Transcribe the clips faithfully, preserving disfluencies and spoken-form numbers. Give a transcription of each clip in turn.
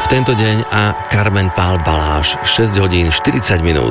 tento deň a Carmen Pál Baláš, šesť hodín štyridsať minút.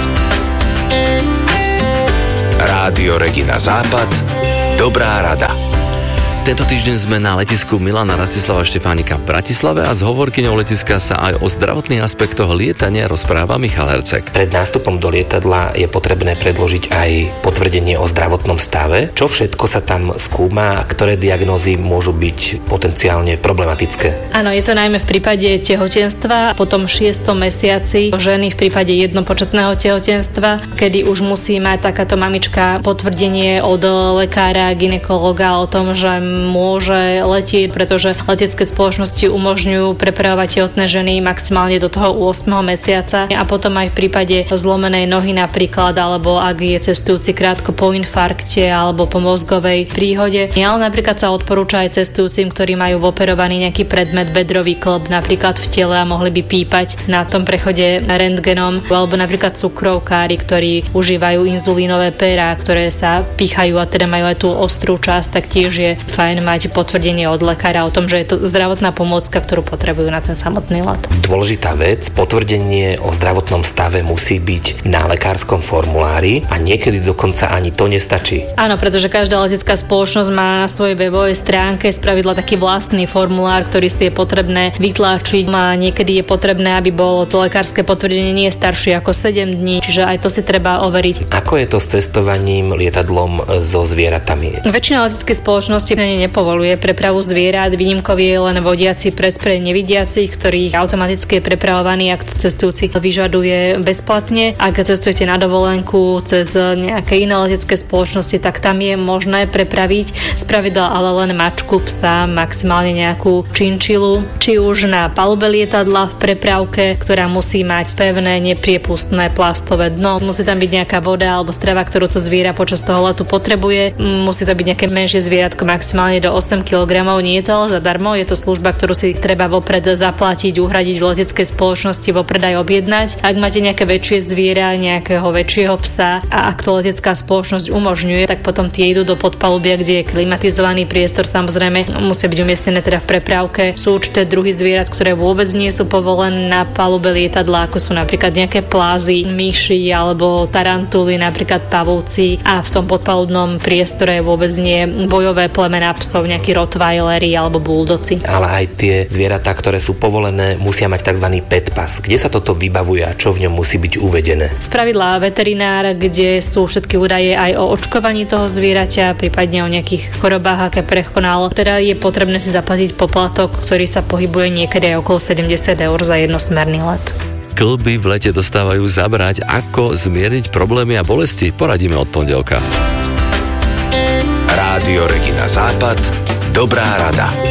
Rádio Regina Západ, dobrá rada. Tento týždeň sme na letisku Milana Rastislava Štefánika v Bratislave a s hovorkyňou letiska sa aj o zdravotných aspektoch lietania rozpráva Michal Herceg. Pred nástupom do lietadla je potrebné predložiť aj potvrdenie o zdravotnom stave. Čo všetko sa tam skúma a ktoré diagnózy môžu byť potenciálne problematické? Áno, je to najmä v prípade tehotenstva, potom šiestom mesiaci ženy v prípade jednopočetného tehotenstva, kedy už musí mať takáto mamička potvrdenie od lekára, gynekologa o tom, že môže letieť, pretože letecké spoločnosti umožňujú prepravovať tehotné ženy maximálne do toho ôsmeho mesiaca a potom aj v prípade zlomenej nohy napríklad, alebo ak je cestujúci krátko po infarkte alebo po mozgovej príhode. Ale napríklad sa odporúča aj cestujúcim, ktorí majú operovaný nejaký predmet, bedrový klb napríklad v tele a mohli by pípať na tom prechode rentgenom, alebo napríklad cukrovkári, ktorí užívajú inzulínové perá, ktoré sa pýchajú a teda majú aj tú ostrú časť, tak tiež je fajn mať potvrdenie od lekára o tom, že je to zdravotná pomôcka, ktorú potrebujú na ten samotný let. Dôležitá vec, potvrdenie o zdravotnom stave musí byť na lekárskom formulári a niekedy dokonca ani to nestačí. Áno, pretože každá letecká spoločnosť má na svojej webovej stránke spravidla taký vlastný formulár, ktorý si je potrebné vytlačiť a niekedy je potrebné, aby bolo to lekárske potvrdenie nie staršie ako sedem dní, čiže aj to si treba overiť. Ako je to s cestovaním lietadlom so zvieratami? Väčšina leteckej spoločnosti nepovoluje prepravu zvierat, výnimkou je len vodiaci pres pre nevidiacich, ktorý automaticky je prepravovaný, ak to cestujúci vyžaduje bezplatne. Ak cestujete na dovolenku cez nejaké iné letecké spoločnosti, tak tam je možné prepraviť spravidla ale len mačku, psa, maximálne nejakú činčilu, či už na palube lietadla v prepravke, ktorá musí mať pevné, nepriepustné plastové dno. Musí tam byť nejaká voda alebo strava, ktorú to zviera počas toho letu potrebuje. Musí to byť nejaké menšie zvieratko, maximálne do osem kilogramov. Nie je to ale zadarmo, je to služba, ktorú si treba vopred zaplatiť, uhradiť v leteckej spoločnosti, vopred aj objednať. Ak máte nejaké väčšie zviera, nejakého väčšieho psa a ak to letecká spoločnosť umožňuje, tak potom tie idú do podpalubia, kde je klimatizovaný priestor, samozrejme musia byť umiestnené teda v prepravke. Sú určité druhy zvierat, ktoré vôbec nie sú povolené na palube lietadla, ako sú napríklad nejaké plázy, myši alebo tarantuly, napríklad pavúci, a v tom podpalubnom priestore vôbec nie bojové plemená psov, nejakí rottweileri alebo bulldoci. Ale aj tie zvieratá, ktoré sú povolené, musia mať tzv. Pet pass. Kde sa toto vybavuje a čo v ňom musí byť uvedené? Spravidla veterinár, kde sú všetky údaje aj o očkovaní toho zvieraťa, prípadne o nejakých chorobách, aké prekonal. Teda je potrebné si zaplatiť poplatok, ktorý sa pohybuje niekedy aj okolo sedemdesiat eur za jednosmerný let. Kĺby v lete dostávajú zabrať, ako zmierniť problémy a bolesti. Poradíme od pondelka. Rádio Regina Západ, dobrá rada.